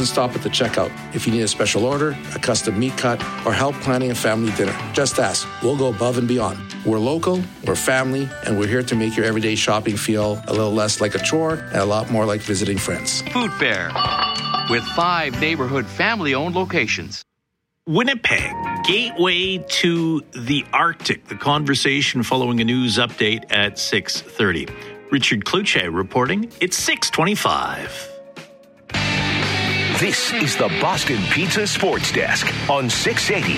doesn't stop at the checkout. If you need a special order, a custom meat cut, or help planning a family dinner, just ask. We'll go above and beyond. We're local, we're family, and we're here to make your everyday shopping feel a little less like a chore and a lot more like visiting friends. Food Bear, with 5 neighborhood family-owned locations. Winnipeg, gateway to the Arctic. The conversation following a news update at 6:30. Richard Kluche reporting. It's 6:25. This is the Boston Pizza Sports Desk on 680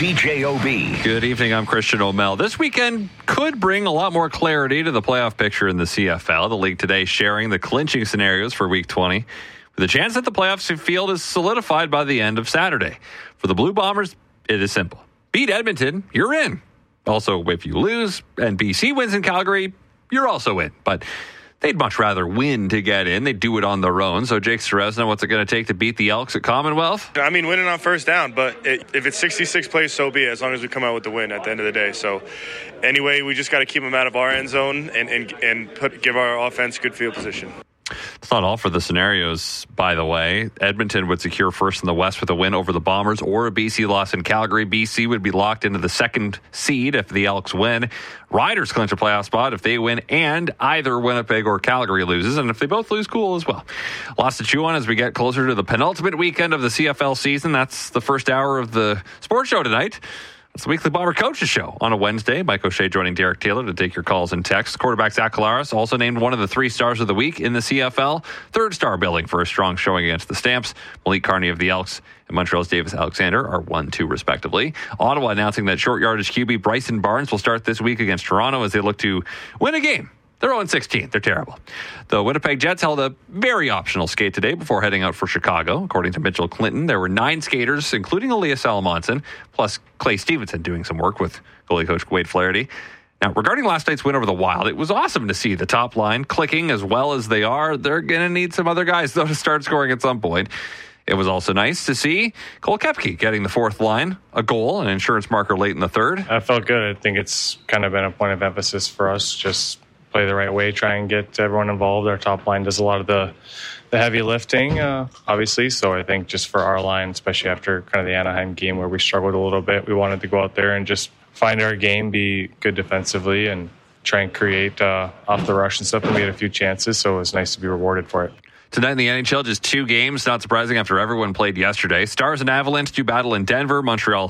CJOB. Good evening, I'm Christian O'Mell. This weekend could bring a lot more clarity to the playoff picture in the CFL. The league today sharing the clinching scenarios for Week 20, with a chance that the playoffs field is solidified by the end of Saturday. For the Blue Bombers, it is simple. Beat Edmonton, you're in. Also, if you lose and BC wins in Calgary, you're also in. But they'd much rather win to get in. They do it on their own. So, Jake Ceresna, what's it going to take to beat the Elks at Commonwealth? I mean, winning on first down, but if it's 66 plays, so be it, as long as we come out with the win at the end of the day. So, anyway, we just got to keep them out of our end zone and give our offense good field position. It's not all for the scenarios, by the way. Edmonton would secure first in the West with a win over the Bombers or a BC loss in Calgary. BC would be locked into the second seed if the Elks win. Riders clinch a playoff spot if they win and either Winnipeg or Calgary loses. And if they both lose, cool as well. Lots to chew on as we get closer to the penultimate weekend of the CFL season. That's the first hour of the sports show tonight. It's the Weekly Bomber Coaches Show on a Wednesday. Mike O'Shea joining Derek Taylor to take your calls and texts. Quarterback Zach Collaros also named one of the 3 stars of the week in the CFL. 3rd star billing for a strong showing against the Stamps. Malik Carney of the Elks and Montreal's Davis Alexander are 1-2 respectively. Ottawa announcing that short yardage QB Bryson Barnes will start this week against Toronto as they look to win a game. They're 0-16. They're terrible. The Winnipeg Jets held a very optional skate today before heading out for Chicago. According to Mitchell Clinton, there were 9 skaters, including Elias Salamonson, plus Clay Stevenson doing some work with goalie coach Wade Flaherty. Now, regarding last night's win over the Wild, it was awesome to see the top line clicking as well as they are. They're going to need some other guys, though, to start scoring at some point. It was also nice to see Cole Koepke getting the 4th line, a goal, an insurance marker late in the 3rd. I felt good. I think it's kind of been a point of emphasis for us, just play the right way, try and get everyone involved. Our top line does a lot of the heavy lifting, obviously. So I think just for our line, especially after kind of the Anaheim game where we struggled a little bit, we wanted to go out there and just find our game, be good defensively, and try and create off the rush and stuff. And we had a few chances, so it was nice to be rewarded for it. Tonight in the NHL, just 2 games. Not surprising after everyone played yesterday. Stars and Avalanche do battle in Denver. Montreal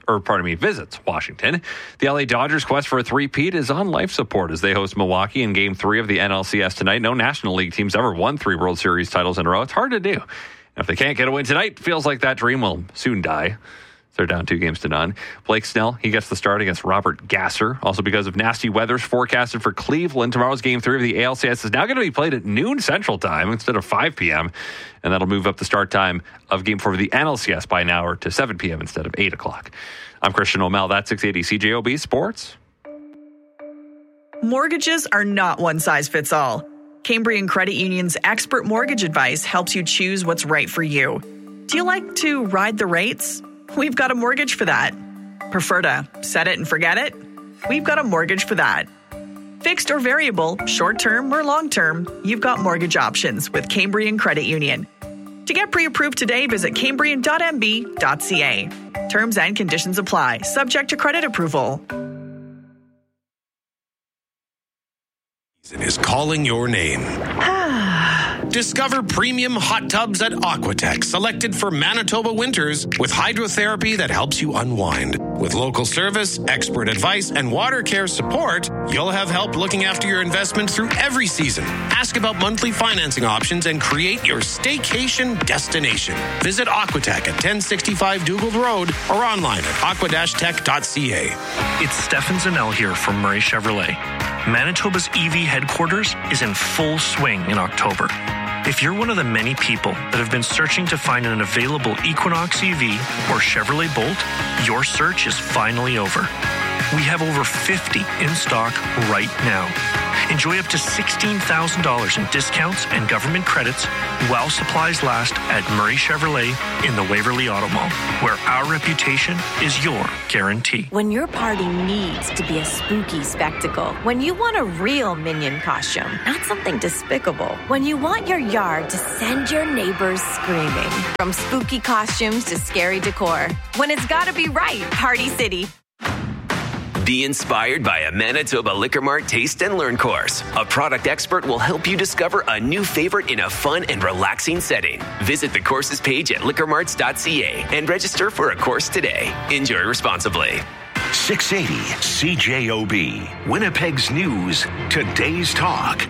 visits Washington. The LA Dodgers' quest for a three-peat is on life support as they host Milwaukee in Game 3 of the NLCS tonight. No National League teams ever won 3 World Series titles in a row. It's hard to do. And if they can't get a win tonight, feels like that dream will soon die. They're down 2-0. Blake Snell, he gets the start against Robert Gasser. Also because of nasty weather's forecasted for Cleveland. Tomorrow's Game 3 of the ALCS is now going to be played at noon Central Time instead of 5 p.m. And that'll move up the start time of Game 4 of the NLCS by an hour to 7 p.m. instead of 8 o'clock. I'm Christian O'Mell. That's 680 CJOB Sports. Mortgages are not one size fits all. Cambrian Credit Union's expert mortgage advice helps you choose what's right for you. Do you like to ride the rates? We've got a mortgage for that. Prefer to set it and forget it? We've got a mortgage for that. Fixed or variable, short-term or long-term, you've got mortgage options with Cambrian Credit Union. To get pre-approved today, visit cambrian.mb.ca. Terms and conditions apply, subject to credit approval. It is calling your name. Discover premium hot tubs at Aquatech, selected for Manitoba winters with hydrotherapy that helps you unwind. With local service, expert advice, and water care support, you'll have help looking after your investment through every season. Ask about monthly financing options and create your staycation destination. Visit Aquatech at 1065 Dugald Road or online at aqua-tech.ca. It's Stefan Zanel here from Murray Chevrolet. Manitoba's EV headquarters is in full swing in October. If you're one of the many people that have been searching to find an available Equinox EV or Chevrolet Bolt, your search is finally over. We have over 50 in stock right now. Enjoy up to $16,000 in discounts and government credits while supplies last at Murray Chevrolet in the Waverly Auto Mall, where our reputation is your guarantee. When your party needs to be a spooky spectacle, when you want a real Minion costume, not something despicable, when you want your yard to send your neighbors screaming, from spooky costumes to scary decor, when it's gotta be right, Party City. Be inspired by a Manitoba Liquor Mart Taste and Learn course. A product expert will help you discover a new favorite in a fun and relaxing setting. Visit the courses page at liquormarts.ca and register for a course today. Enjoy responsibly. 680 CJOB, Winnipeg's News, Today's Talk.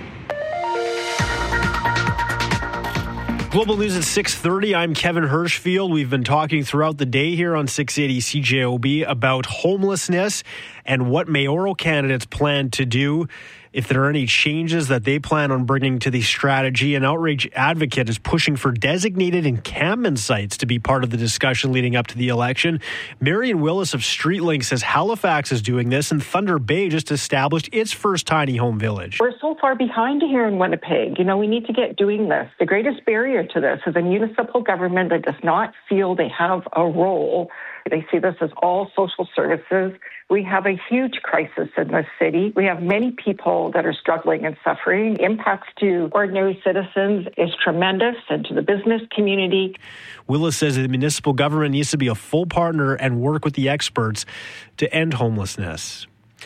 Global News at 6:30. I'm Kevin Hirschfield. We've been talking throughout the day here on 680 CJOB about homelessness and what mayoral candidates plan to do, if there are any changes that they plan on bringing to the strategy. An outrage advocate is pushing for designated encampment sites to be part of the discussion leading up to the election. Marion Willis of StreetLink says Halifax is doing this, and Thunder Bay just established its first tiny home village. We're so far behind here in Winnipeg. We need to get doing this. The greatest barrier to this is a municipal government that does not feel they have a role. They see this as all social services. We have a huge crisis in this city. We have many people that are struggling and suffering. Impacts to ordinary citizens is tremendous, and to the business community. Willis says the municipal government needs to be a full partner and work with the experts to end homelessness.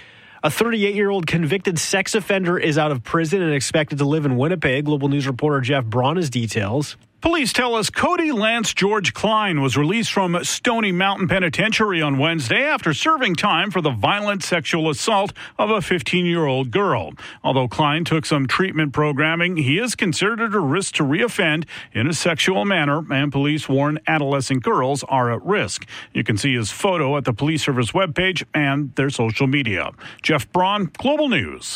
A 38-year-old convicted sex offender is out of prison and expected to live in Winnipeg. Global News reporter Jeff Braun has details. Police tell us Cody Lance George Klein was released from Stony Mountain Penitentiary on Wednesday after serving time for the violent sexual assault of a 15-year-old girl. Although Klein took some treatment programming, he is considered a risk to reoffend in a sexual manner, and police warn adolescent girls are at risk. You can see his photo at the police service webpage and their social media. Jeff Braun, Global News.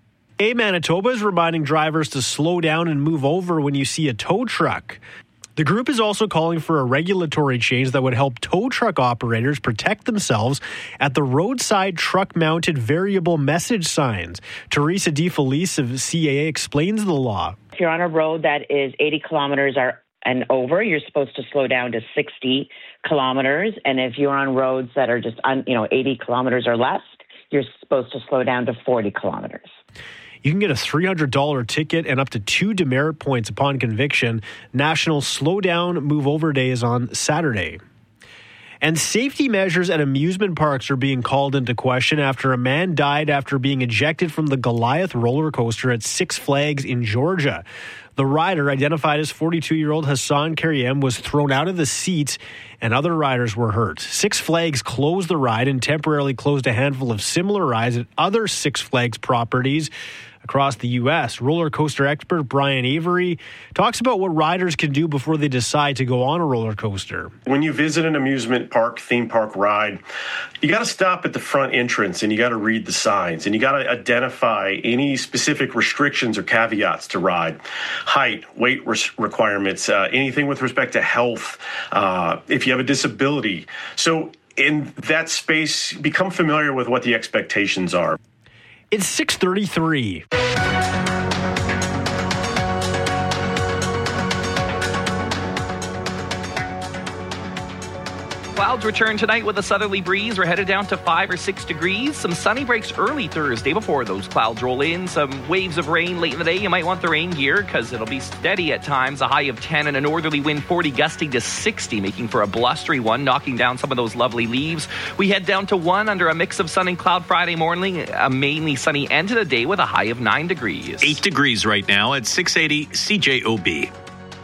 Manitoba is reminding drivers to slow down and move over when you see a tow truck. The group is also calling for a regulatory change that would help tow truck operators protect themselves at the roadside truck-mounted variable message signs. Teresa DeFelice of CAA explains the law. If you're on a road that is 80 kilometers and over, you're supposed to slow down to 60 kilometers. And if you're on roads that are just 80 kilometers or less, you're supposed to slow down to 40 kilometers. You can get a $300 ticket and up to 2 demerit points upon conviction. National Slow Down Move Over Day is on Saturday. And safety measures at amusement parks are being called into question after a man died after being ejected from the Goliath roller coaster at Six Flags in Georgia. The rider, identified as 42-year-old Hassan Karyem, was thrown out of the seat and other riders were hurt. Six Flags closed the ride and temporarily closed a handful of similar rides at other Six Flags properties across the U.S. Roller coaster expert Brian Avery talks about what riders can do before they decide to go on a roller coaster. When you visit an amusement park, theme park ride, you got to stop at the front entrance and you got to read the signs and you got to identify any specific restrictions or caveats to ride. Height, weight requirements, anything with respect to health, if you have a disability. So in that space, become familiar with what the expectations are. It's 6:33. Clouds return tonight with a southerly breeze. We're headed down to 5 or 6 degrees. Some sunny breaks early Thursday before those clouds roll in. Some waves of rain late in the day. You might want the rain gear because it'll be steady at times. A high of 10 and a northerly wind 40 gusting to 60, making for a blustery one, knocking down some of those lovely leaves. We head down to 1 under a mix of sun and cloud Friday morning. A mainly sunny end to the day with a high of 9 degrees. 8 degrees right now at 680 CJOB.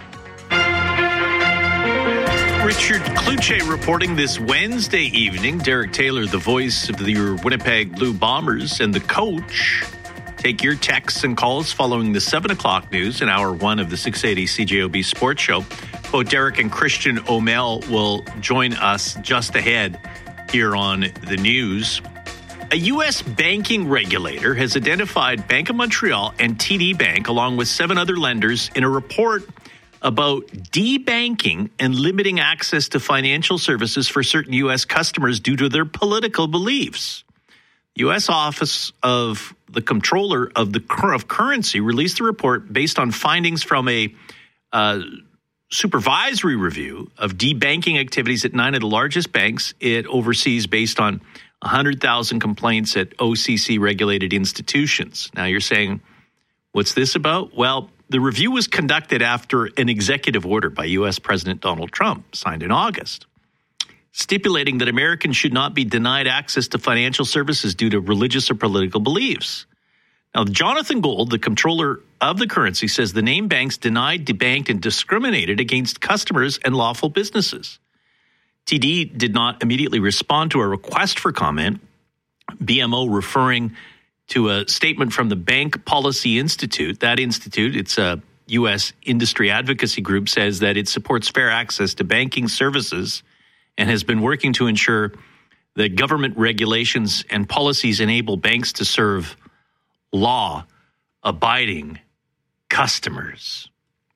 Richard Kluche reporting this Wednesday evening. Derek Taylor, the voice of your Winnipeg Blue Bombers, and the coach. Take your texts and calls following the 7 o'clock news in hour 1 of the 680 CJOB Sports Show. Both Derek and Christian O'Mell will join us just ahead here on the news. A U.S. banking regulator has identified Bank of Montreal and TD Bank, along with 7 other lenders, in a report about debanking and limiting access to financial services for certain U.S. customers due to their political beliefs. U.S. Office of the Comptroller of Currency released a report based on findings from a supervisory review of debanking activities at 9 of the largest banks it oversees based on 100,000 complaints at OCC-regulated institutions. Now you're saying, what's this about? Well, the review was conducted after an executive order by U.S. President Donald Trump, signed in August, stipulating that Americans should not be denied access to financial services due to religious or political beliefs. Now, Jonathan Gold, the comptroller of the currency, says the named banks denied, debanked, and discriminated against customers and lawful businesses. TD did not immediately respond to a request for comment, BMO referring to a statement from the Bank Policy Institute. That institute, it's a U.S. industry advocacy group, says that it supports fair access to banking services and has been working to ensure that government regulations and policies enable banks to serve law-abiding customers.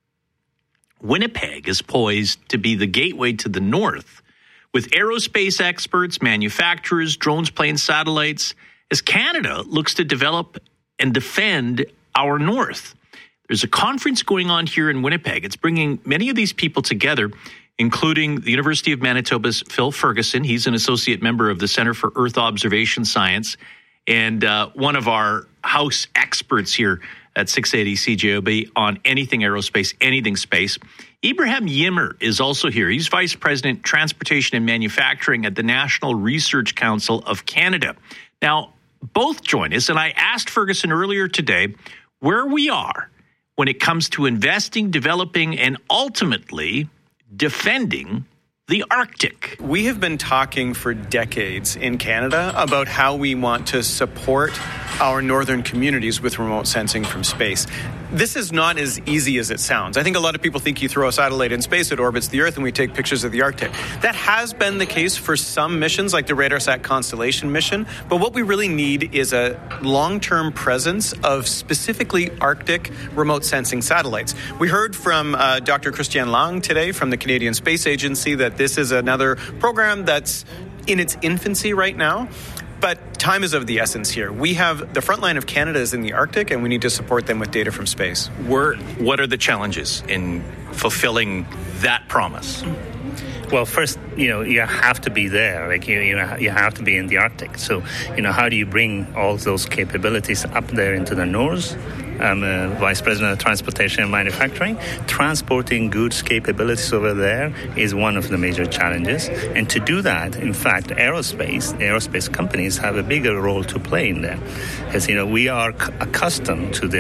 Winnipeg is poised to be the gateway to the north, with aerospace experts, manufacturers, drones, planes, satellites, as Canada looks to develop and defend our north. There's a conference going on here in Winnipeg. It's bringing many of these people together, including the University of Manitoba's Phil Ferguson. He's an associate member of the Centre for Earth Observation Science and one of our house experts here at 680 CJOB on anything aerospace, anything space. Ibrahim Yimmer is also here. He's Vice President, Transportation and Manufacturing at the National Research Council of Canada. Now, both join us, and I asked Ferguson earlier today where we are when it comes to investing, developing, and ultimately defending the Arctic. We have been talking for decades in Canada about how we want to support our northern communities with remote sensing from space. This is not as easy as it sounds. I think a lot of people think you throw a satellite in space, it orbits the Earth, and we take pictures of the Arctic. That has been the case for some missions, like the RadarSat Constellation mission, but what we really need is a long-term presence of specifically Arctic remote sensing satellites. We heard from Dr. Christian Lang today from the Canadian Space Agency that this is another program that's in its infancy right now. But time is of the essence here. We have the front line of Canada is in the Arctic, and we need to support them with data from space. What are the challenges in fulfilling that promise? Well, first, you have to be there. Like, you have to be in the Arctic. So, how do you bring all those capabilities up there into the north? I'm Vice President of Transportation and Manufacturing. Transporting goods capabilities over there is one of the major challenges. And to do that, in fact, the aerospace companies have a bigger role to play in there. Because, we are accustomed to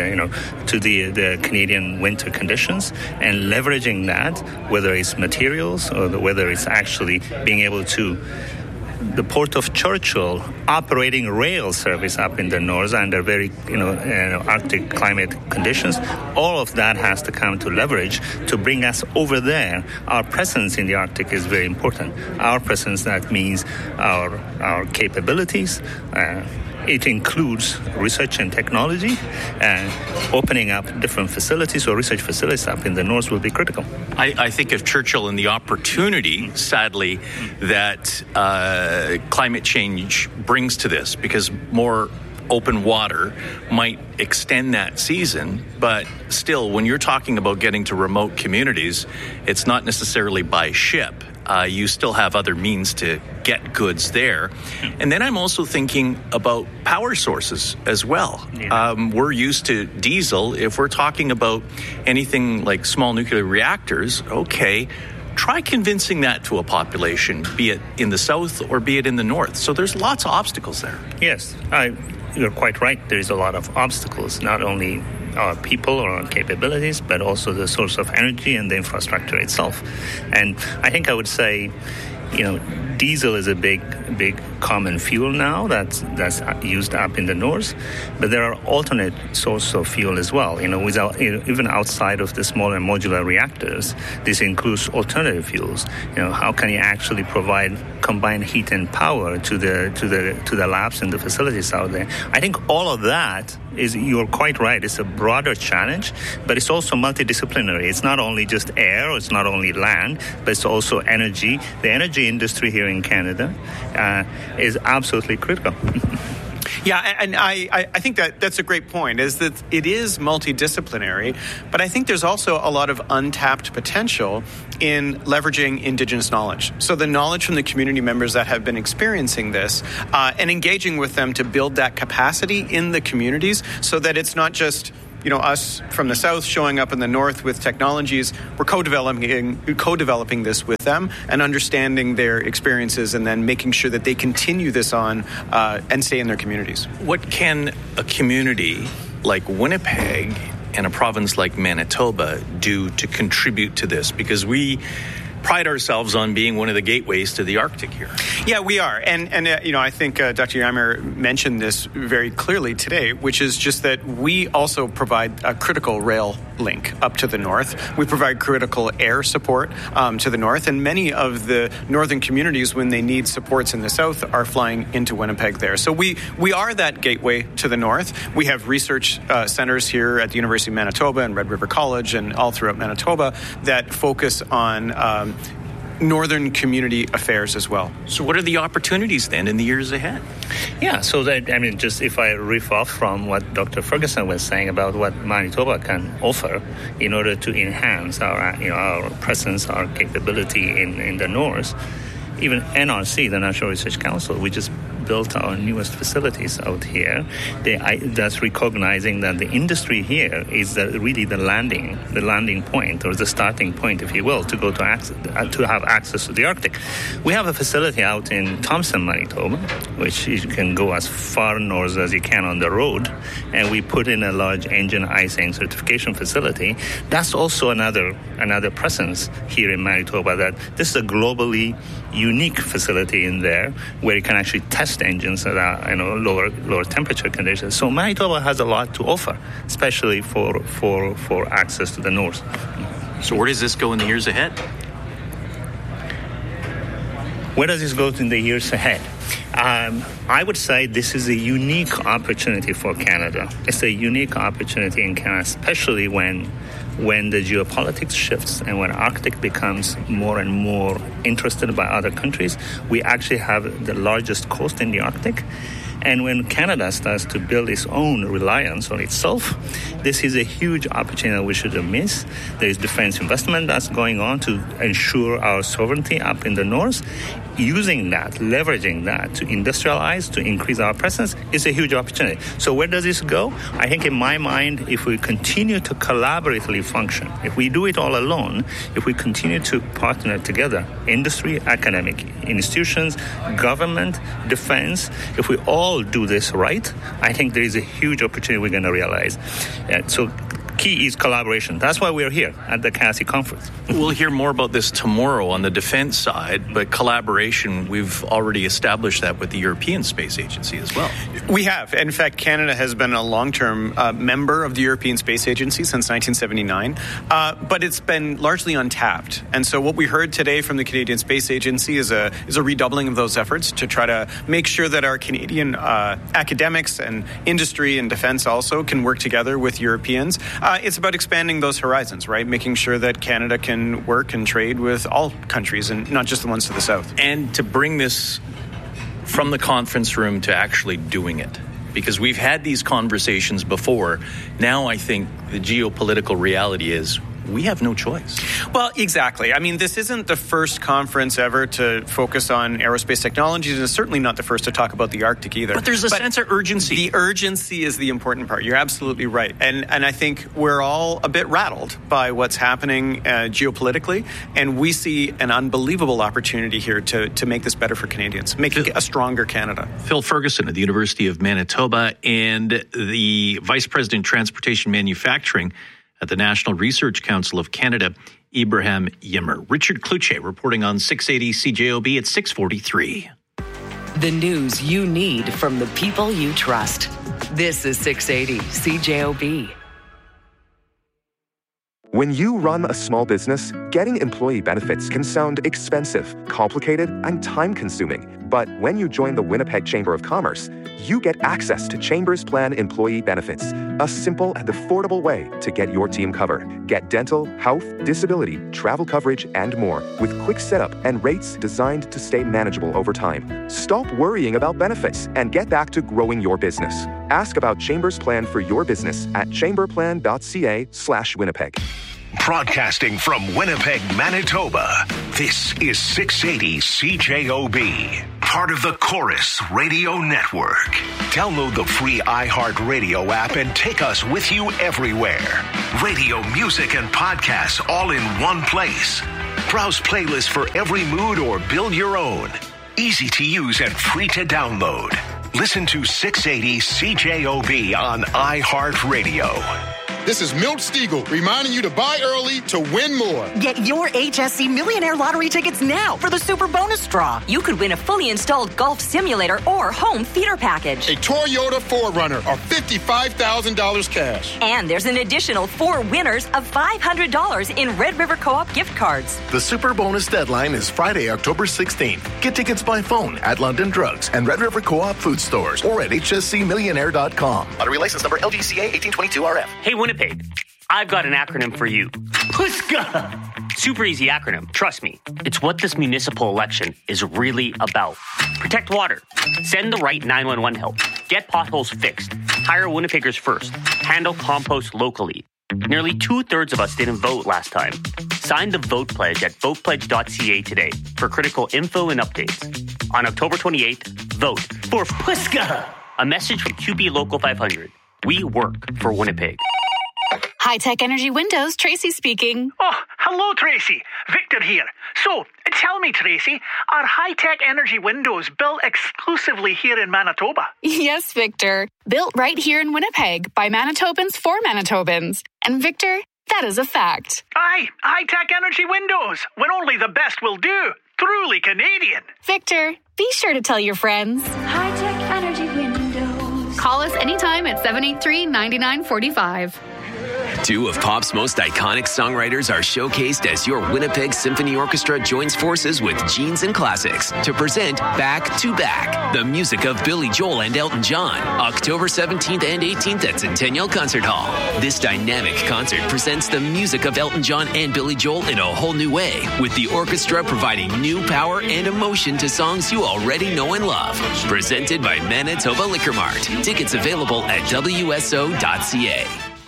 the Canadian winter conditions, and leveraging that, whether it's materials or whether it's actually being able to the Port of Churchill operating rail service up in the north under very Arctic climate conditions. All of that has to come to leverage to bring us over there. Our presence in the Arctic is very important. Our presence, that means our capabilities. It includes research and technology, and opening up different facilities or research facilities up in the north will be critical. I think of Churchill and the opportunity, sadly, that climate change brings to this, because more open water might extend that season, but still, when you're talking about getting to remote communities, it's not necessarily by ship. You still have other means to get goods there. And then I'm also thinking about power sources as well. Yeah. We're used to diesel. If we're talking about anything like small nuclear reactors, okay, try convincing that to a population, be it in the south or be it in the north. So there's lots of obstacles there. Yes, you're quite right. There's a lot of obstacles, not only our people or our capabilities, but also the source of energy and the infrastructure itself. And I think I would say, diesel is a big common fuel now that's used up in the north, but there are alternate sources of fuel as well. Even outside of the smaller modular reactors, this includes alternative fuels. How can you actually provide combined heat and power to the labs and the facilities out there? I think all of that you're quite right. It's a broader challenge, but it's also multidisciplinary. It's not only just air, it's not only land, but it's also energy. The energy industry here in Canada is absolutely critical. Yeah, and I think that's a great point, is that it is multidisciplinary, but I think there's also a lot of untapped potential in leveraging Indigenous knowledge. So the knowledge from the community members that have been experiencing this and engaging with them to build that capacity in the communities so that it's not just us from the south showing up in the north with technologies. We're co-developing this with them and understanding their experiences and then making sure that they continue this on and stay in their communities. What can a community like Winnipeg and a province like Manitoba do to contribute to this? Because we pride ourselves on being one of the gateways to the Arctic here. Yeah, we are. And I think Dr. Yammer mentioned this very clearly today, which is just that we also provide a critical rail link up to the north. We provide critical air support to the north. And many of the northern communities, when they need supports in the south, are flying into Winnipeg there. So we are that gateway to the north. We have research centers here at the University of Manitoba and Red River College and all throughout Manitoba that focus on northern community affairs as well. So what are the opportunities then in the years ahead? Yeah, so just if I riff off from what Dr. Ferguson was saying about what Manitoba can offer in order to enhance our presence, our capability in the north, even NRC, the National Research Council, we just built our newest facilities out here. That's recognizing that the industry here is really the landing point, or the starting point, if you will, to go to have access to the Arctic. We have a facility out in Thompson, Manitoba, which you can go as far north as you can on the road, and we put in a large engine icing certification facility. That's also another presence here in Manitoba, that this is a globally unique facility in there where you can actually test engines at lower temperature conditions. So Manitoba has a lot to offer, especially for access to the north. So where does this go in the years ahead? Where does this go in the years ahead? I would say this is a unique opportunity for Canada. It's a unique opportunity in Canada, especially when the geopolitics shifts and when Arctic becomes more and more interested by other countries. We actually have the largest coast in the Arctic. And when Canada starts to build its own reliance on itself, this is a huge opportunity we shouldn't miss. There is defense investment that's going on to ensure our sovereignty up in the north. Using that, leveraging that to industrialize, to increase our presence is a huge opportunity. So where does this go? I think in my mind, if we continue to collaboratively function, if we do it all alone, if we continue to partner together, industry, academic institutions, government, defense, if we all do this right, I think there is a huge opportunity we're going to realize. So key is collaboration. That's why we're here at the CASI conference. We'll hear more about this tomorrow on the defense side, but collaboration, we've already established that with the European Space Agency as well. We have. In fact, Canada has been a long-term member of the European Space Agency since 1979, but it's been largely untapped. And so what we heard today from the Canadian Space Agency is a redoubling of those efforts to try to make sure that our Canadian academics and industry and defense also can work together with Europeans. It's about expanding those horizons, right? Making sure that Canada can work and trade with all countries and not just the ones to the south. And to bring this from the conference room to actually doing it. Because we've had these conversations before. Now I think the geopolitical reality is we have no choice. Well, exactly. I mean, this isn't the first conference ever to focus on aerospace technologies, and it's certainly not the first to talk about the Arctic either. But there's a sense of urgency. The urgency is the important part. You're absolutely right. And I think we're all a bit rattled by what's happening geopolitically, and we see an unbelievable opportunity here to make this better for Canadians, making a stronger Canada. Phil Ferguson at the University of Manitoba and the Vice President Transportation Manufacturing at the National Research Council of Canada, Ibrahim Yimmer. Richard Cloutier reporting on 680 CJOB at 6:43. The news you need from the people you trust. This is 680 CJOB. When you run a small business, getting employee benefits can sound expensive, complicated, and time-consuming. But when you join the Winnipeg Chamber of Commerce, you get access to Chamber's Plan employee benefits, a simple and affordable way to get your team covered. Get dental, health, disability, travel coverage, and more with quick setup and rates designed to stay manageable over time. Stop worrying about benefits and get back to growing your business. Ask about Chambers Plan for your business at chamberplan.ca/Winnipeg. Broadcasting from Winnipeg, Manitoba, this is 680 CJOB, part of the Chorus Radio Network. Download the free iHeartRadio app and take us with you everywhere. Radio, music, and podcasts all in one place. Browse playlists for every mood or build your own. Easy to use and free to download. Listen to 680 CJOB on iHeartRadio. This is Milt Stiegel reminding you to buy early to win more. Get your HSC Millionaire Lottery tickets now for the Super Bonus Draw. You could win a fully installed golf simulator or home theater package. A Toyota 4Runner or $55,000 cash. And there's an additional 4 winners of $500 in Red River Co-op gift cards. The Super Bonus deadline is Friday, October 16th. Get tickets by phone at London Drugs and Red River Co-op food stores or at hscmillionaire.com. Lottery license number LGCA 1822RF. Hey, Winnipeg, I've got an acronym for you. PUSCA! Super easy acronym, trust me. It's what this municipal election is really about. Protect water. Send the right 911 help. Get potholes fixed. Hire Winnipeggers first. Handle compost locally. Nearly 2/3 of us didn't vote last time. Sign the vote pledge at votepledge.ca today for critical info and updates. On October 28th, vote for PUSCA! A message from QB Local 500. We work for Winnipeg. High-Tech Energy Windows, Tracy speaking. Oh, hello, Tracy. Victor here. So, tell me, Tracy, are High-Tech Energy Windows built exclusively here in Manitoba? Yes, Victor. Built right here in Winnipeg by Manitobans for Manitobans. And Victor, that is a fact. Aye, High-Tech Energy Windows, when only the best will do. Truly Canadian. Victor, be sure to tell your friends. High-Tech Energy Windows. Call us anytime at 783-9945. 2 of pop's most iconic songwriters are showcased as your Winnipeg Symphony Orchestra joins forces with Genes and Classics to present Back to Back, the music of Billy Joel and Elton John, October 17th and 18th at Centennial Concert Hall. This dynamic concert presents the music of Elton John and Billy Joel in a whole new way, with the orchestra providing new power and emotion to songs you already know and love. Presented by Manitoba Liquor Mart. Tickets available at WSO.ca.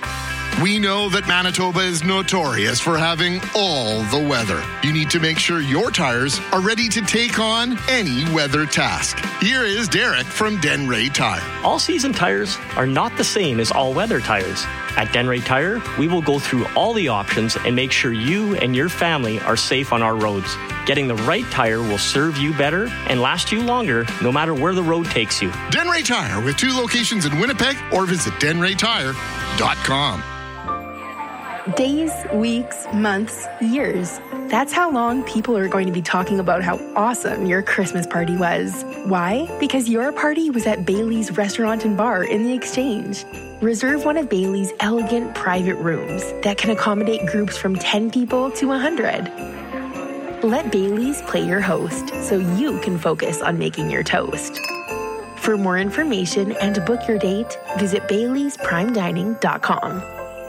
We know that Manitoba is notorious for having all the weather. You need to make sure your tires are ready to take on any weather task. Here is Derek from Denray Tire. All-season tires are not the same as all-weather tires. At Denray Tire, we will go through all the options and make sure you and your family are safe on our roads. Getting the right tire will serve you better and last you longer, no matter where the road takes you. Denray Tire with 2 locations in Winnipeg, or visit denraytire.com. Days, weeks, months, years. That's how long people are going to be talking about how awesome your Christmas party was. Why? Because your party was at Bailey's Restaurant and Bar in the Exchange. Reserve one of Bailey's elegant private rooms that can accommodate groups from 10 people to 100. Let Bailey's play your host so you can focus on making your toast. For more information and to book your date, visit baileysprimedining.com.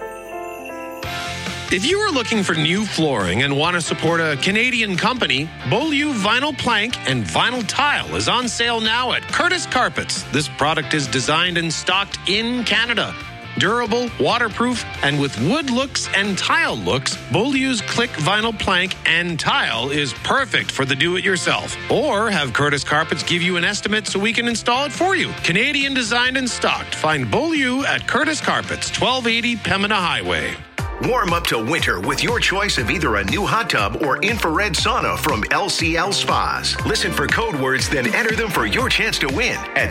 If you are looking for new flooring and want to support a Canadian company, Beaulieu Vinyl Plank and Vinyl Tile is on sale now at Curtis Carpets. This product is designed and stocked in Canada. Durable, waterproof, and with wood looks and tile looks, Beaulieu's Click Vinyl Plank and Tile is perfect for the do-it-yourself. Or have Curtis Carpets give you an estimate so we can install it for you. Canadian designed and stocked. Find Beaulieu at Curtis Carpets, 1280 Pembina Highway. Warm up to winter with your choice of either a new hot tub or infrared sauna from LCL Spas. Listen for code words, then enter them for your chance to win at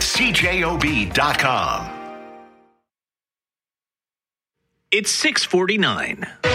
CJOB.com. It's 6:49.